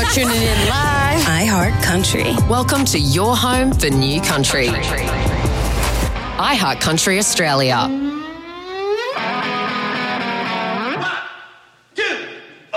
Tuning in live. iHeart Country. Welcome to your home for new country. iHeart Country Australia.